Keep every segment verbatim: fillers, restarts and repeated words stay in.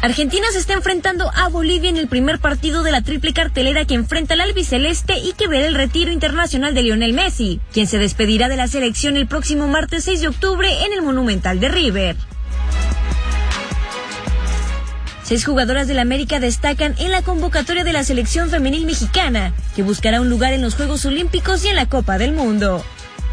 Argentina se está enfrentando a Bolivia en el primer partido de la triple cartelera que enfrenta al albiceleste y que verá el retiro internacional de Lionel Messi, quien se despedirá de la selección el próximo martes seis de octubre en el Monumental de River. Seis jugadoras del América destacan en la convocatoria de la selección femenil mexicana, que buscará un lugar en los Juegos Olímpicos y en la Copa del Mundo.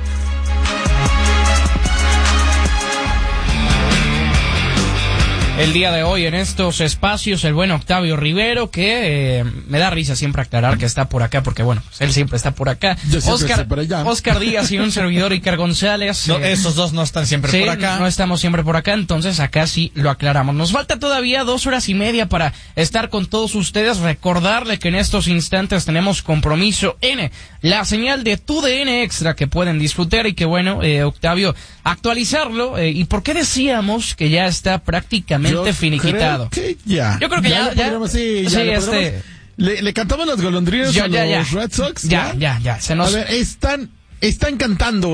El día de hoy en estos espacios el buen Octavio Rivero, que eh, me da risa siempre aclarar que está por acá, porque bueno, pues él siempre está por acá. Yo siempre Oscar, estoy por allá. Oscar Díaz y un servidor Iker González. No, eh, esos dos no están siempre sí, por acá. No estamos siempre por acá, entonces acá sí lo aclaramos. Nos falta todavía dos horas y media para estar con todos ustedes. Recordarle que en estos instantes tenemos compromiso en la señal de Tu D N Extra que pueden disfrutar y que bueno, eh, Octavio, actualizarlo. Eh, ¿Y por qué decíamos que ya está prácticamente Yo finiquitado? Creo que ya. Yo creo que ya, ya, ya, podríamos, sí, ya sí, le, este, podríamos- le, le cantamos las golondrinas ya, a ya, los ya. Red Sox. Ya, ya, ya, se nos, A ver, están, están cantando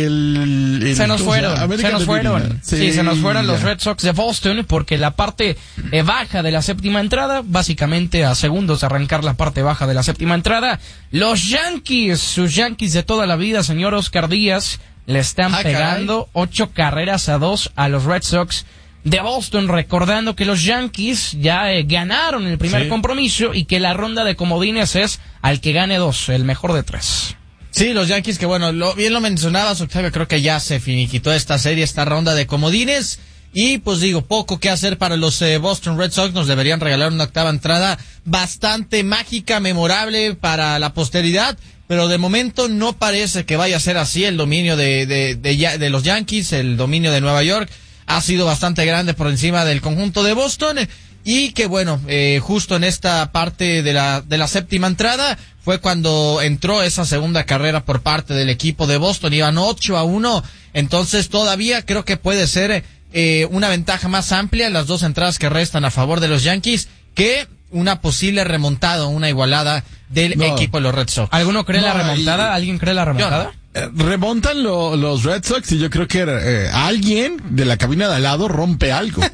el, el se nos ¿cómo fueron, llama? se American nos Division. fueron, sí, se nos fueron los ya. Red Sox de Boston porque la parte eh, baja de la séptima entrada, básicamente a segundos de arrancar la parte baja de la séptima entrada, los Yankees, sus Yankees de toda la vida, señor Oscar Díaz, le están Ah, pegando ocho carreras a dos a los Red Sox de Boston, recordando que los Yankees ya eh, ganaron el primer Sí. compromiso y que la ronda de comodines es al que gane dos, el mejor de tres. Sí, los Yankees que bueno, lo, bien lo mencionabas, Octavio, creo que ya se finiquitó esta serie, esta ronda de comodines. Y pues digo, poco que hacer para los eh, Boston Red Sox, nos deberían regalar una octava entrada bastante mágica, memorable para la posteridad. Pero de momento no parece que vaya a ser así el dominio de, de, de, de los Yankees, el dominio de Nueva York ha sido bastante grande por encima del conjunto de Boston y que bueno, eh, justo en esta parte de la, de la séptima entrada fue cuando entró esa segunda carrera por parte del equipo de Boston, iban ocho a uno, entonces todavía creo que puede ser eh, una ventaja más amplia en las dos entradas que restan a favor de los Yankees que una posible remontada o una igualada del No. equipo de los Red Sox. ¿Alguno cree No, la remontada? y- ¿Alguien cree la remontada? Eh, remontan lo- los Red Sox y yo creo que eh, alguien de la cabina de al lado rompe algo.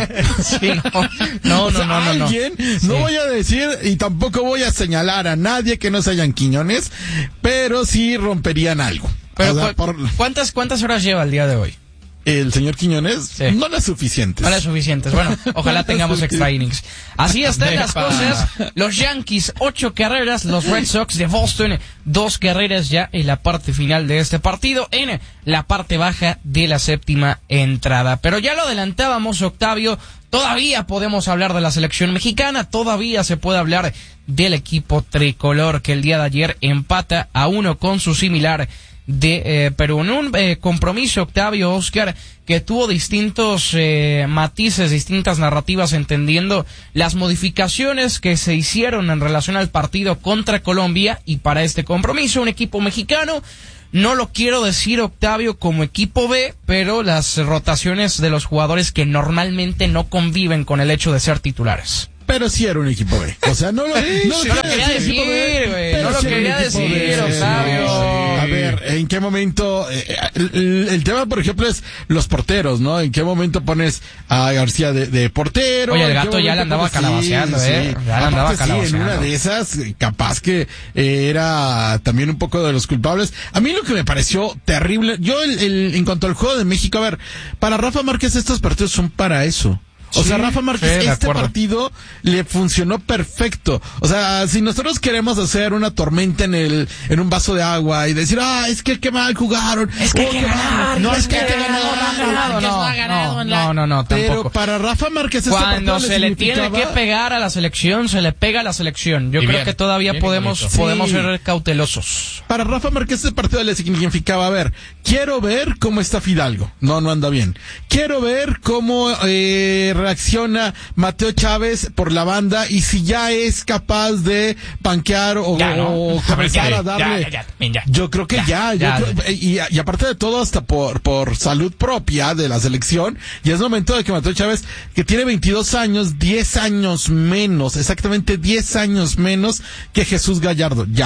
Sí, no, no, O sea, no, no, no. alguien, no voy a decir y tampoco voy a señalar a nadie que no sean Quiñones, pero sí romperían algo. Pero O sea, cu- por ¿cuántas, ¿cuántas horas lleva el día de hoy? el señor Quiñones, Sí. no las suficientes. No las suficientes. Bueno, ojalá tengamos extra innings. Así están las Epa. cosas. Los Yankees, ocho carreras. Los Red Sox de Boston, dos carreras ya en la parte final de este partido, en la parte baja de la séptima entrada. Pero ya lo adelantábamos, Octavio. Todavía podemos hablar de la selección mexicana. Todavía se puede hablar del equipo tricolor que el día de ayer empata a uno con su similar de eh, Perú, en un eh, compromiso, Octavio, Oscar, que tuvo distintos eh, matices, distintas narrativas, entendiendo las modificaciones que se hicieron en relación al partido contra Colombia y para este compromiso, un equipo mexicano. No lo quiero decir, Octavio, como equipo B, pero las rotaciones de los jugadores que normalmente no conviven con el hecho de ser titulares. Pero sí era un equipo B. O sea, no lo, no lo no lo quería decir, güey. pero No lo sí era un quería equipo decir, B. Octavio. A ver, ¿en qué momento? eh, el, el tema, por ejemplo, es los porteros, ¿no? ¿En qué momento pones a García de, de portero? Oye, el ¿En qué gato ya momento le andaba pones- calabaceando, sí, ¿eh? sí. Ya le Aparte, andaba sí, en calabaceando. una de esas, eh, capaz que eh, era también un poco de los culpables. A mí lo que me pareció terrible, yo el, el, en cuanto al juego de México, a ver, para Rafa Márquez estos partidos son para eso. O Sí, sea, Rafa Márquez, sí, de este acuerdo. partido le funcionó perfecto. O sea, si nosotros queremos hacer una tormenta en el, en un vaso de agua y decir, ah, es que qué mal jugaron. Es que hay oh, que qué ganar, mal, no, es que hay que ganar. no, no, no, no, no, no, Pero tampoco. para Rafa Márquez este Cuando partido se le tiene significaba- que pegar a la selección, se le pega a la selección. Yo Y creo bien, que todavía bien y podemos, bonito. podemos Sí. ser cautelosos. Para Rafa Márquez este partido le significaba, a ver, quiero ver cómo está Fidalgo. No, no anda bien. Quiero ver cómo eh, reacciona Mateo Chávez por la banda y si ya es capaz de panquear o, Ya, ¿no? o A ver, comenzar ya, a darle. ya, ya, también ya. Yo creo que ya, Ya, yo ya. creo- y, y aparte de todo, hasta por, por salud propia de la selección, ya es momento de que Mateo Chávez, que tiene veintidós años, diez años menos, exactamente diez años menos que Jesús Gallardo, ya.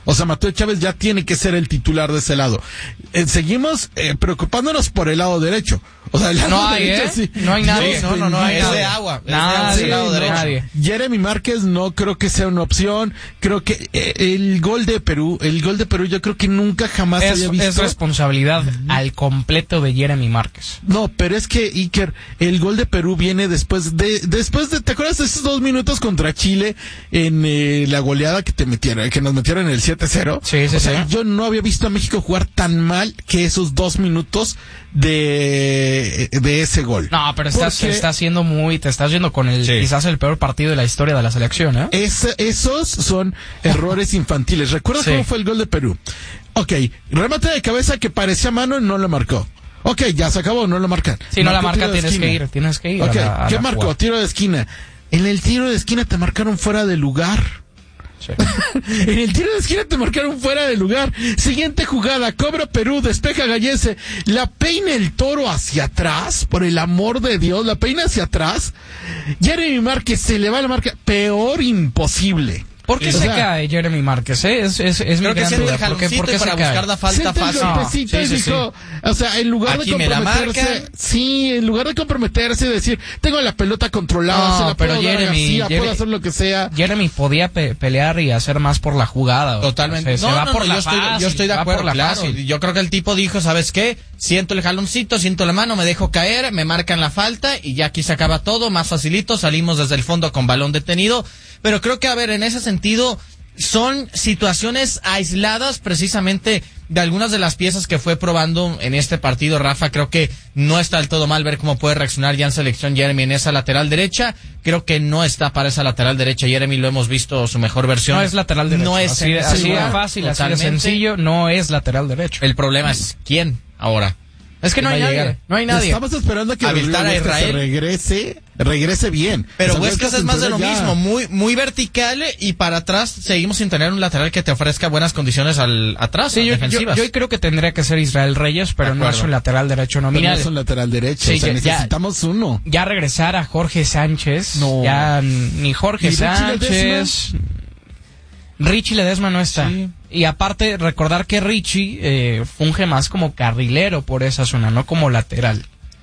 O sea, Mateo Chávez ya tiene que ser el titular de ese lado. Eh, seguimos eh, preocupándonos por el lado derecho. O sea, el lado no hay, derecho, ¿eh? sí. No hay nadie. Dios No, no, no, bendito. es de agua. Es Nadie, de lado no, derecho. nadie. Jeremy Márquez no creo que sea una opción. Creo que eh, el gol de Perú, el gol de Perú yo creo que nunca jamás Es, había visto. es responsabilidad al completo de Jeremy Márquez. No, pero es que, Iker, el gol de Perú viene después de, después de, ¿te acuerdas de esos dos minutos contra Chile en eh, la goleada que te metieron, que nos metieron en el siete cero? Sí, sí, o sea, sí. yo no había visto a México jugar tan mal que esos dos minutos de, de ese gol. No, pero estás, Porque estás siendo muy, te estás yendo con el, Sí. quizás el peor partido de la historia de la selección, ¿eh? Es, esos son errores infantiles. ¿Recuerdas Sí. cómo fue el gol de Perú? Ok, remate de cabeza que parecía mano, no lo marcó. Ok, ya se acabó, no lo marcan. Si no la Marcó marca, tiro de tienes que esquina. ir, tienes que ir. Ok, a la- a ¿qué la marcó? jugada. Tiro de esquina. En el tiro de esquina te marcaron fuera de lugar. Sí. En el tiro de esquina te marcaron fuera de lugar. Siguiente jugada, cobra Perú, despeja Gallese, la peina el Toro hacia atrás, por el amor de Dios, la peina hacia atrás. Jeremy Márquez se le va la marca, peor imposible. ¿Por qué O se sea, cae Jeremy Márquez? Eh? Es, es, es mi Creo que gran siente duda. el ¿Por qué, jaloncito por qué y para se cae? buscar la falta Siente el fácil. golpecito No, y sí, sí, dijo, o sea, en lugar Aquí de me la comprometerse, marcan. sí, en lugar de comprometerse y decir, tengo la pelota controlada, No, se la pero puedo dar a Jeremy, García, Jeremy- puedo hacer lo que sea. Jeremy podía pe- pelear y hacer más por la jugada. o- Totalmente. Se, se no, va no, por no, la yo, estoy, fácil, yo estoy de va acuerdo, por la claro. fácil. Yo creo que el tipo dijo, ¿sabes qué? Siento el jaloncito, siento la mano, me dejo caer, me marcan la falta y ya aquí se acaba todo, más facilito, salimos desde el fondo con balón detenido. Pero creo que, a ver, en ese sentido, son situaciones aisladas precisamente de algunas de las piezas que fue probando en este partido. Rafa, creo que no está del todo mal ver cómo puede reaccionar ya en selección Jeremy en esa lateral derecha. Creo que no está para esa lateral derecha. Jeremy lo hemos visto su mejor versión. No es lateral derecho. No es así, de- en así ese de lugar, fácil, así de totalmente. sencillo. No es lateral derecho. El problema es quién ahora. Es que no hay ¿Quién va a nadie. llegar? No hay nadie. Estamos esperando a que Habilitar Rodrigo a Huescas se Israel. regrese, regrese bien. Pero O sea, Huescas es más de lo entró ya. mismo, muy muy vertical y para atrás seguimos sin tener un lateral que te ofrezca buenas condiciones al atrás, Sí, yo, yo, defensivas. yo creo que tendría que ser Israel Reyes, pero De no es acuerdo. un lateral derecho Pero no nominal. es un lateral derecho, Sí, o sea, ya- ya- necesitamos uno. Ya regresar a Jorge Sánchez. No. Ya ni Jorge ¿Y Richie Sánchez. Richie Ledesma no está. Sí. Y aparte, recordar que Richie eh, funge más como carrilero por esa zona, no como lateral.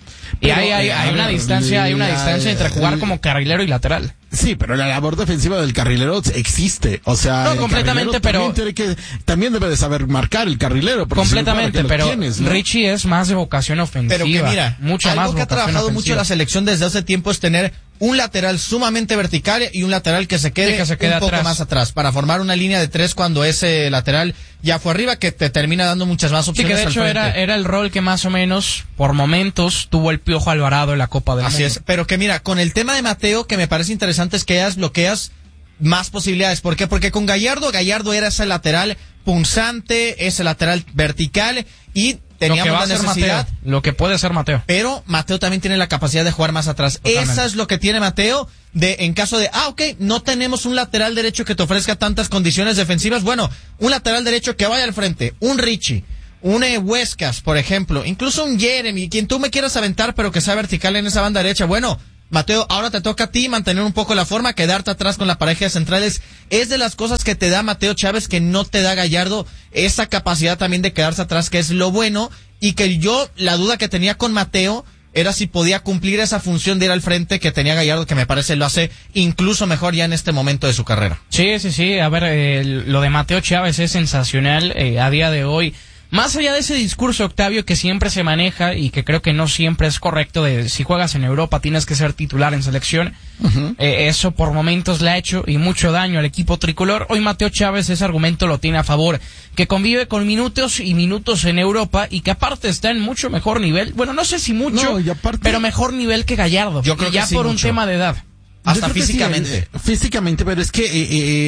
Y Pero, hay, hay, eh, hay a una ver, distancia, hay una la- distancia entre jugar el- como carrilero y lateral. Sí, pero la labor defensiva del carrilero existe. O sea, No, el completamente, carrilero pero- También, tiene que, también debe de saber marcar el carrilero. porque si no, ¿para Completamente, qué lo pero tienes, no? Richie es más de vocación ofensiva. Pero que mira, mucha algo más que ha vocación trabajado mucho ofensiva. la selección desde hace tiempo es tener un lateral sumamente vertical y un lateral que se quede, Sí, que se quede un poco atrás. más atrás para formar una línea de tres cuando ese lateral ya fue arriba, que te termina dando muchas más Sí, opciones que de al hecho frente. era, era el rol que más o menos, por momentos, tuvo el Piojo Alvarado en la Copa del Así Mundo. es, pero que mira, con el tema de Mateo, que me parece interesante es que hayas bloqueas más posibilidades. ¿Por qué? Porque con Gallardo, Gallardo era ese lateral punzante, ese lateral vertical y Lo que teníamos va la a ser necesidad. Mateo. Lo que puede ser Mateo. Pero Mateo también tiene la capacidad de jugar más atrás. Totalmente. Esa es lo que tiene Mateo. De, en caso de, ah, ok, no tenemos un lateral derecho que te ofrezca tantas condiciones defensivas. Bueno, un lateral derecho que vaya al frente, un Richie, un eh, Huescas, por ejemplo, incluso un Jeremy, quien tú me quieras aventar, pero que sea vertical en esa banda derecha. Bueno, Mateo, ahora te toca a ti mantener un poco la forma, quedarte atrás con la pareja de centrales. Es de las cosas que te da Mateo Chávez, que no te da Gallardo, esa capacidad también de quedarse atrás, que es lo bueno, y que yo, la duda que tenía con Mateo, era si podía cumplir esa función de ir al frente que tenía Gallardo, que me parece lo hace incluso mejor ya en este momento de su carrera. Sí, sí, sí. A ver, eh, lo de Mateo Chávez es sensacional eh, a día de hoy. Más allá de ese discurso, Octavio, que siempre se maneja y que creo que no siempre es correcto, de si juegas en Europa tienes que ser titular en selección, uh-huh. eh, eso por momentos le ha hecho y mucho daño al equipo tricolor. Hoy Mateo Chávez ese argumento lo tiene a favor, que convive con minutos y minutos en Europa y que aparte está en mucho mejor nivel, bueno, no sé si mucho, No, y aparte- pero mejor nivel que Gallardo. Yo creo y ya que sí, por un mucho. tema de edad. Hasta Yo creo que sí, físicamente. eh, físicamente, pero es que eh,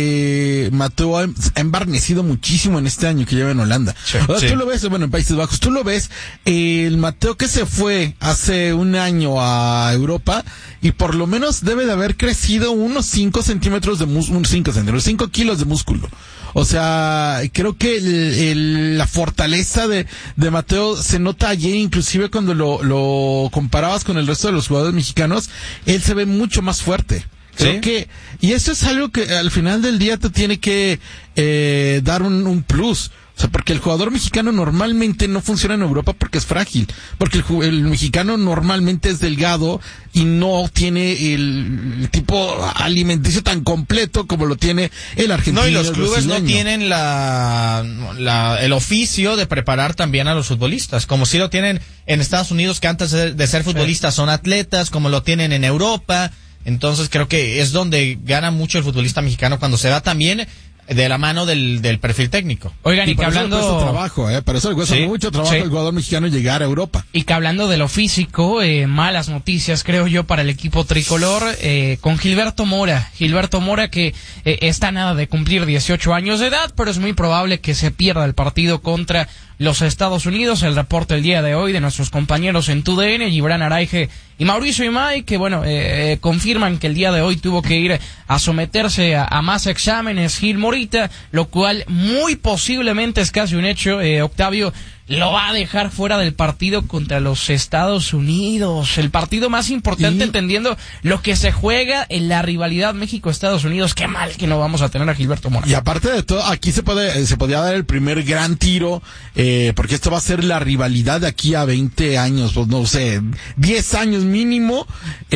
eh, Mateo ha, ha embarnecido muchísimo en este año que lleva en Holanda. Sí, o sea, sí. Tú lo ves, bueno, en Países Bajos, tú lo ves, eh, el Mateo que se fue hace un año a Europa y por lo menos debe de haber crecido unos cinco centímetros de músculo, unos cinco centímetros, cinco kilos de músculo. O sea, creo que el, el, la fortaleza de, de Mateo se nota ayer, inclusive cuando lo, lo comparabas con el resto de los jugadores mexicanos, él se ve mucho más fuerte. Creo ¿Sí? que, y eso es algo que al final del día te tiene que eh, dar un, un plus. O sea, porque el jugador mexicano normalmente no funciona en Europa porque es frágil. Porque el, ju- el mexicano normalmente es delgado y no tiene el, el tipo alimenticio tan completo como lo tiene el argentino. No, y los el clubes no brasileño. tienen la, la, el oficio de preparar también a los futbolistas, como si lo tienen en Estados Unidos, que antes de, de ser futbolistas son atletas, como lo tienen en Europa. Entonces creo que es donde gana mucho el futbolista mexicano cuando se va también de la mano del, del perfil técnico. Oigan, y, Y que por eso le hablando... cuesta trabajo, ¿eh? Por eso le cuesta Sí, mucho trabajo sí. al jugador mexicano llegar a Europa. Y que hablando de lo físico, eh, malas noticias creo yo para el equipo tricolor, eh, con Gilberto Mora. Gilberto Mora que eh, está nada de cumplir dieciocho años de edad, pero es muy probable que se pierda el partido contra los Estados Unidos. El reporte el día de hoy de nuestros compañeros en T U D N, Gibran Araige y Mauricio Imay, que bueno, eh, eh, confirman que el día de hoy tuvo que ir a someterse a, a más exámenes Gil Morita, lo cual muy posiblemente es casi un hecho. eh, Octavio lo va a dejar fuera del partido contra los Estados Unidos, el partido más importante, Y- entendiendo lo que se juega en la rivalidad México-Estados Unidos. Qué mal que no vamos a tener a Gilberto Mora. Y aparte de todo, aquí se puede, se podría dar el primer gran tiro, eh, porque esto va a ser la rivalidad de aquí a veinte años, pues no sé, diez años mínimo,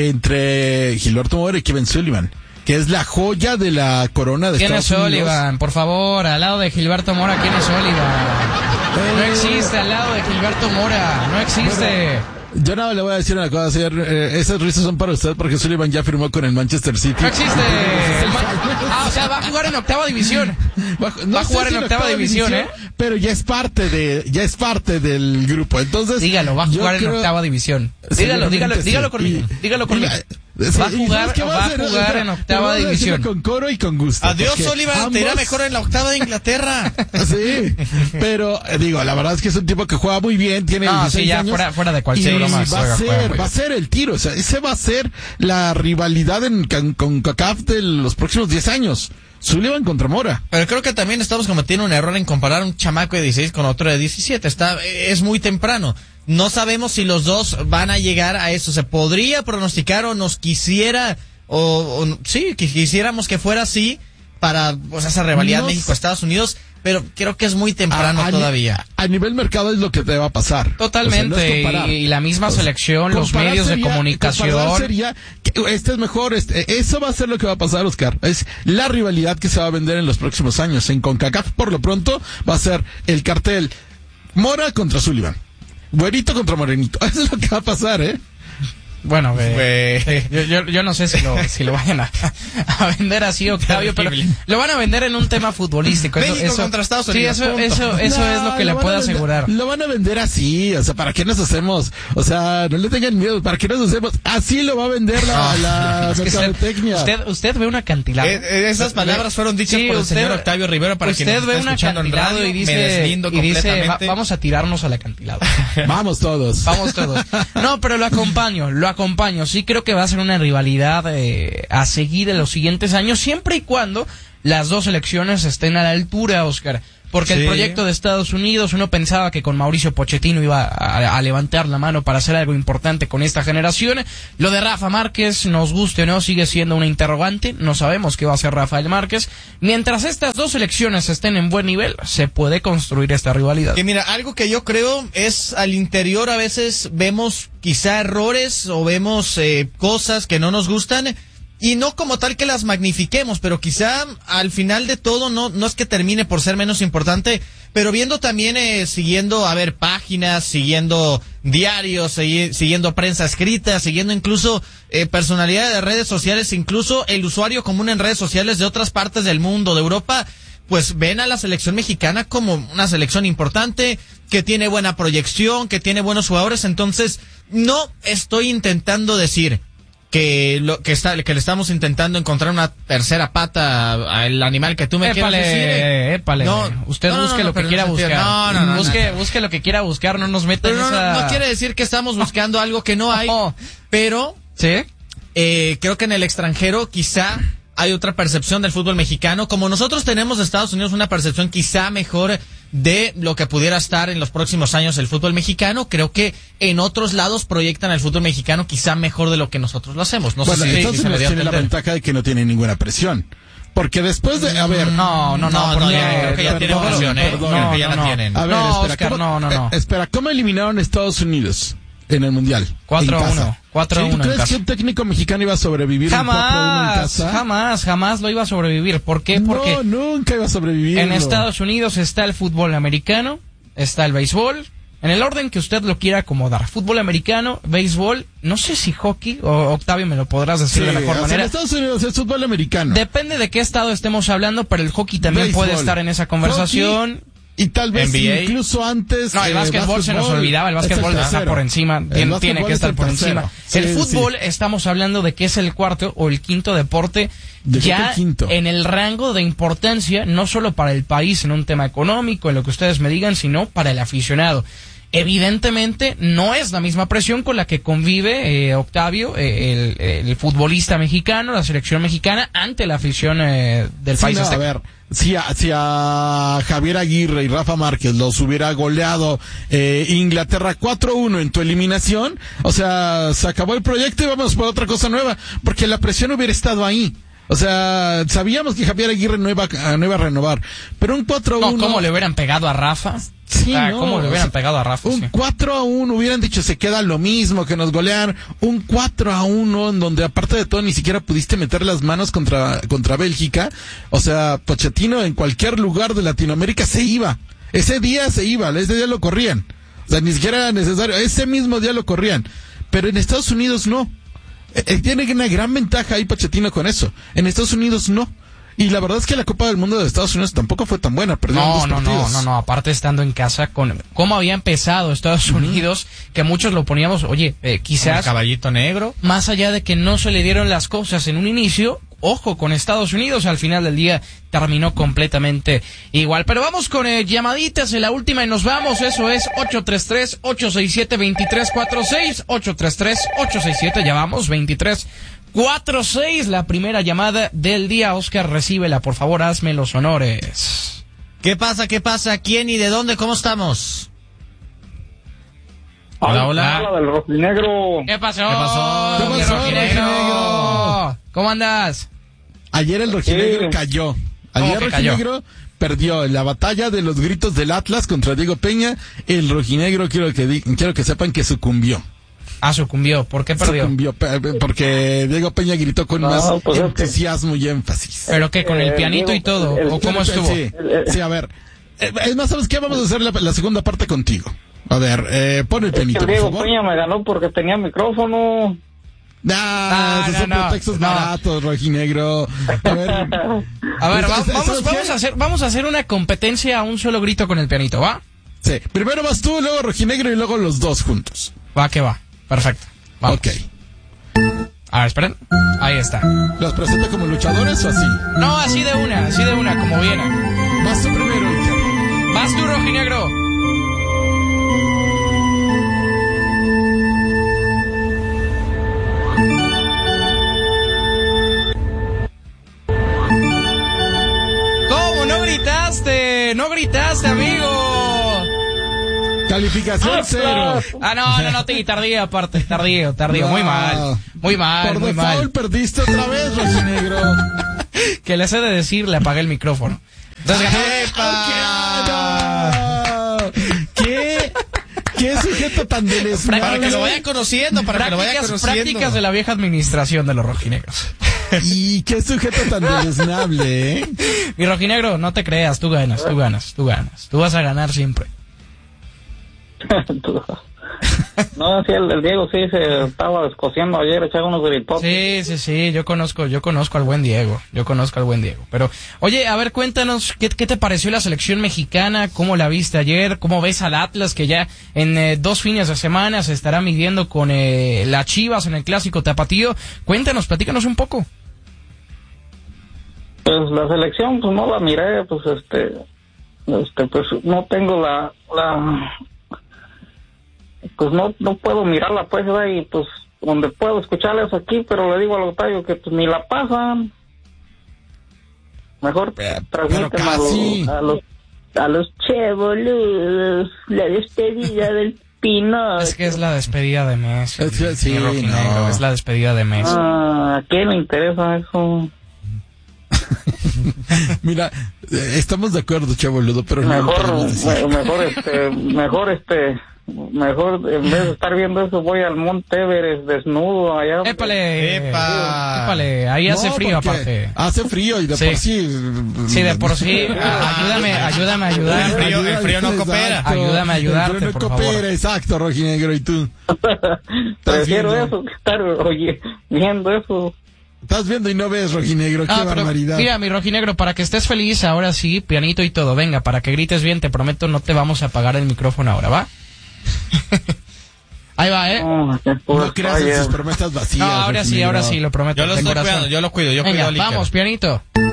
entre Gilberto Mora y Kevin Sullivan, que es la joya de la corona de ¿Quién es Estados Unidos. Sullivan? Por favor, al lado de Gilberto Mora, ¿quién es Sullivan? No existe al lado de Gilberto Mora, no existe. Yo nada le voy a decir una cosa, señor, eh, esas risas son para usted porque Sullivan ya firmó con el Manchester City. No existe. El Ma- ah, o sea, va a jugar en octava división. Va, no Va a sé jugar si en octava división, ¿eh? Pero ya es parte de, ya es parte del grupo. Entonces, Dígalo, va a yo jugar en creo- octava división. Dígalo, Seguramente dígalo, sí. dígalo conmigo. Y- Dígalo conmigo. y- Va a sí, y jugar, ¿sabes qué va a hacer? jugar Espera, en octava pero voy a decirlo división. con coro y con gusto. Adiós, porque Sullivan, te irá ambos- mejor en la octava de Inglaterra. Sí, pero eh, digo, la verdad es que es un tipo que juega muy bien, tiene No, dieciséis sí, ya años, fuera- fuera de cualquier y broma, va juega, a juega muy ser, bien. va a ser el tiro, o sea, ese va a ser la rivalidad en, con, con CONCACAF de los próximos diez años. Sullivan contra Mora. Pero creo que también estamos cometiendo un error en comparar un chamaco de dieciséis con otro de diecisiete. Está, es muy temprano. No sabemos si los dos van a llegar a eso. Se podría pronosticar o nos quisiera, o, o sí, que quisiéramos que fuera así para pues, esa rivalidad No sé. México-Estados Unidos, pero creo que es muy temprano A- a ni- todavía. A nivel mercado es lo que te va a pasar. Totalmente, O sea, no es comparar. y, y la misma O sea, selección, los comparar medios de sería- comunicación. comparar sería que este es mejor, este, eso va a ser lo que va a pasar, Oscar. Es la rivalidad que se va a vender en los próximos años. En CONCACAF, por lo pronto, va a ser el cartel Mora contra Sullivan. Güerito contra Morenito. Eso es lo que va a pasar, ¿eh? Bueno, eh, Fue- yo, yo, yo no sé si lo, si lo vayan a, a vender así, Octavio, pero Terrible. lo van a vender en un tema futbolístico. Eso, México eso- contra Estados sí, Unidos, eso, punto. eso, eso No, es lo que le van puedo a vender- asegurar. Lo van a vender así, o sea, ¿para qué nos hacemos? O sea, no le tengan miedo, ¿para qué nos hacemos? Así lo va a vender la, la Es que usted, mercadotecnia. usted, usted ve un acantilado. Eh, eh, esas palabras fueron dichas Sí, por el usted- señor Octavio Rivera para usted quienes ve está un escuchando en acantilado radio, y dice, me deslindo y dice, va- completamente. vamos a tirarnos al acantilado. Vamos todos. Vamos todos. No, pero lo acompaño, lo acompaño. Sí creo que va a ser una rivalidad eh, a seguir en los siguientes años, siempre y cuando las dos selecciones estén a la altura, Oscar. Porque Sí. el proyecto de Estados Unidos, uno pensaba que con Mauricio Pochettino iba a, a levantar la mano para hacer algo importante con esta generación. Lo de Rafa Márquez, nos guste o no, sigue siendo una interrogante. No sabemos qué va a hacer Rafael Márquez. Mientras estas dos selecciones estén en buen nivel, se puede construir esta rivalidad. Que mira, algo que yo creo es al interior a veces vemos quizá errores o vemos eh, cosas que no nos gustan y no como tal que las magnifiquemos, pero quizá al final de todo no, no es que termine por ser menos importante, pero viendo también, eh, siguiendo, a ver, páginas, siguiendo diarios, segui- siguiendo prensa escrita, siguiendo incluso eh, personalidades de redes sociales, incluso el usuario común en redes sociales de otras partes del mundo, de Europa, pues ven a la selección mexicana como una selección importante, que tiene buena proyección, que tiene buenos jugadores. Entonces, no estoy intentando decir que lo que está que le estamos intentando encontrar una tercera pata al animal que tú me quieras decir. Épale, épale. No, Usted no, no, busque no, lo que pero quiera no se buscar. entiende. No, no, no, busque, no. busque lo que quiera buscar, no nos meta Pero en no, no, esa... no quiere decir que estamos buscando algo que no hay, Oh. pero ¿Sí? eh, creo que en el extranjero quizá hay otra percepción del fútbol mexicano. Como nosotros tenemos de Estados Unidos una percepción quizá mejor de lo que pudiera estar en los próximos años el fútbol mexicano. Creo que en otros lados proyectan el fútbol mexicano quizá mejor de lo que nosotros lo hacemos. No bueno, sé si, Estados si se me Unidos dio a tiene la entender. ventaja de que no tiene ninguna presión. Porque después de, a ver... No, no, no, No, porque- no, ya, creo que ya tienen perdón, presión, ¿eh? perdón. Creo que ya No, la no, tienen. A ver, No, espera, Oscar, ¿cómo, no, no, no. eh, espera, ¿cómo eliminaron a Estados Unidos en el Mundial? cuatro a En casa. uno, cuatro a ¿Sí? uno ¿Tú en crees casa. que un técnico mexicano iba a sobrevivir un cuatro a uno en Jamás, casa? jamás, jamás lo iba a sobrevivir. ¿Por qué? Porque No, nunca iba a sobrevivir. en Estados Unidos está el fútbol americano, está el béisbol, en el orden que usted lo quiera acomodar. Fútbol americano, béisbol, no sé si hockey, o Octavio me lo podrás decir Sí, de mejor o sea, manera. en Estados Unidos es fútbol americano. Depende de qué estado estemos hablando, pero el hockey también Béisbol, puede estar en esa conversación. hockey, y tal vez N B A. incluso antes... No, el eh, básquetbol se nos básquetbol olvidaba, el es básquetbol está tercero. por encima, El tiene, básquetbol tiene que es estar el por tercero. encima. Sí, el sí. fútbol estamos hablando de que es el cuarto o el quinto deporte Yo creo que ya el quinto. en el rango de importancia, no solo para el país en un tema económico, en lo que ustedes me digan, sino para el aficionado. Evidentemente no es la misma presión con la que convive eh, Octavio, eh, el, el futbolista mexicano, la selección mexicana, ante la afición eh, del Sí, país no, a azteca. ver, si a, si a Javier Aguirre y Rafa Márquez los hubiera goleado eh, Inglaterra cuatro uno en tu eliminación, o sea, se acabó el proyecto y vamos por otra cosa nueva, porque la presión hubiera estado ahí. O sea, sabíamos que Javier Aguirre no iba, a- no iba a renovar, pero un cuatro uno... No, ¿cómo le hubieran pegado a Rafa? Sí, Ah, no, ¿cómo le o hubieran sea, pegado a Rafa? Un Sí. cuatro a uno, hubieran dicho se queda lo mismo, que nos golean. Un cuatro a uno en donde aparte de todo ni siquiera pudiste meter las manos contra, contra Bélgica. O sea, Pochettino en cualquier lugar de Latinoamérica se iba. Ese día se iba, ese día lo corrían. O sea, ni siquiera era necesario, ese mismo día lo corrían. Pero en Estados Unidos no. Eh, eh, tiene una gran ventaja ahí Pochettino con eso. En Estados Unidos no. Y la verdad es que la Copa del Mundo de Estados Unidos tampoco fue tan buena, perdieron No, dos no, no, partidos. no, no, aparte estando en casa con cómo había empezado Estados Unidos, que muchos lo poníamos, oye, eh, El quizás caballito negro. más allá de que no se le dieron las cosas en un inicio, ojo con Estados Unidos, al final del día terminó completamente igual. Pero vamos con eh, llamaditas en la última y nos vamos, eso es ocho tres tres, ocho seis siete, dos tres cuatro seis, ocho tres tres, ocho seis siete, ya vamos, veintitrés cuatro seis, la primera llamada del día. Oscar, recíbela, por favor, hazme los honores. ¿Qué pasa? ¿Qué pasa? ¿Quién y de dónde? ¿Cómo estamos? Hola, hola. Habla del rojinegro. ¿Qué pasó? ¿Qué pasó? ¿Qué mi pasó, rojinegro? rojinegro? ¿Cómo andas? Ayer el rojinegro Sí. cayó. ¿Cómo Ayer que el cayó? rojinegro perdió en la batalla de los gritos del Atlas contra Diego Peña. El rojinegro quiero que di- quiero que sepan que sucumbió. Ah, sucumbió. ¿Por qué perdió? Sucumbió pe- porque Diego Peña gritó con No, más pues es que- entusiasmo y énfasis. ¿Pero qué? ¿Con el Eh, pianito y digo, todo? el- ¿O cómo estuvo? Sí, sí, a ver. Eh, Es más, ¿sabes qué? Vamos a hacer la, la segunda parte contigo. A ver, eh, pon el Es que pianito, el por Diego favor. Peña me ganó porque tenía micrófono. Ah, No, esos no, son no, pretextos no. baratos, rojinegro. A ver, A ver, Pues, va- ¿sabes vamos, qué? vamos a hacer, vamos a hacer una competencia a un solo grito con el pianito, ¿va? sí. Primero vas tú, luego rojinegro y luego los dos juntos. Va que va. Perfecto. Vamos. Ok. A ver, esperen. Ahí está. ¿Los presento como luchadores o así? No, así de una, así de una, como viene. Vas tú primero, Iker. Vas tú, rojinegro. ¿Cómo? ¿No gritaste? ¿No gritaste, amigo? Calificación cero. Ah, no, no, no, te tardío aparte, tardío, tardío, muy No. mal, muy mal, Por muy default mal. perdiste otra vez, rojinegro. Que les he de decir, le apagué el micrófono. Entonces, ¡Epa! ¿Qué? ¿Qué sujeto tan deleznable? Para que lo vayan conociendo, para que lo vayan prácticas, conociendo. prácticas de la vieja administración de los rojinegros. Y qué sujeto tan deleznable, ¿eh? Mi rojinegro, no te creas, tú ganas, tú ganas, tú ganas. Tú vas a ganar siempre. No, sí, el, el Diego sí se estaba descosiendo ayer, echaba unos gritos. Sí, sí, sí, yo conozco, yo conozco al buen Diego, yo conozco al buen Diego. Pero, oye, a ver, cuéntanos, ¿qué, qué te pareció la selección mexicana? ¿Cómo la viste ayer? ¿Cómo ves al Atlas que ya en eh, dos fines de semana se estará midiendo con eh, las Chivas en el Clásico Tapatío? Cuéntanos, platícanos un poco. Pues la selección, pues no la miré, pues este, este, pues no tengo la, la, pues no, no puedo mirarla, pues, ¿verdad? Y pues donde puedo escucharles aquí, pero le digo al Octavio que pues ni la pasan. Mejor Pero transmiten a casi. los, a los, a los che boludos, la despedida del Pinocho. Es que es la despedida de Messi. Es que sí, mi rojinegro, no. es la despedida de Messi. Ah, ¿a quién le interesa eso? Mira, eh, estamos de acuerdo, chavo Ludo, pero no lo Mejor, podemos decir. me- mejor este, mejor este, mejor en vez de estar viendo eso voy al Monte Everest desnudo allá. Épale, Epa. épale, ahí hace No, frío porque aparte. Hace frío y de Sí. por sí. Sí, de por sí. Ah, ayúdame, ayúdame a ayudar. El frío- el frío no coopera. Exacto. Ayúdame a ayudarte, El frío no por coopera, favor. exacto, rojinegro. ¿Y tú? Prefiero viendo? eso que estar oye, viendo eso. Estás viendo y no ves, rojinegro. Qué Ah, pero barbaridad. mira, mi rojinegro, para que estés feliz, ahora sí, pianito y todo. Venga, para que grites bien, te prometo, no te vamos a apagar el micrófono ahora, ¿va? Ahí va, ¿eh? No, qué puro No creas en falla. sus promesas vacías. No, ahora sí, rojinegro. ahora sí, lo prometo. Yo lo de estoy corazón. cuidando, yo lo cuido, yo cuido Venga, al Iker. vamos, pianito.